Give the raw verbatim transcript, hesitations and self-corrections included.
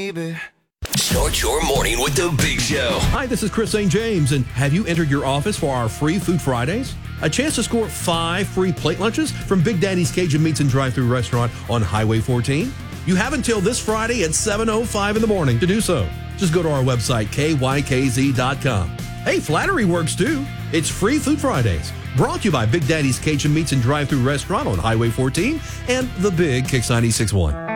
Start your morning with the Big Show. Hi, this is Chris Saint James, and have you entered your office for our free Food Fridays? A chance to score five free plate lunches from Big Daddy's Cajun Meats and Drive-Thru Restaurant on Highway fourteen? You have until this Friday at seven oh five in the morning to do so. Just go to our website, K Y K Z dot com. Hey, flattery works too. It's free Food Fridays, brought to you by Big Daddy's Cajun Meats and Drive-Thru Restaurant on Highway fourteen and the Big Kicks ninety-six point one.